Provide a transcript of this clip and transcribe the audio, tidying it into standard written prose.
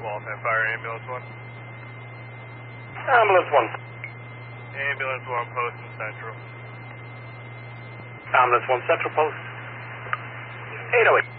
Waltham Fire Ambulance 1. Ambulance 1. Ambulance 1 Post in Central. Ambulance 1 Central Post. 808.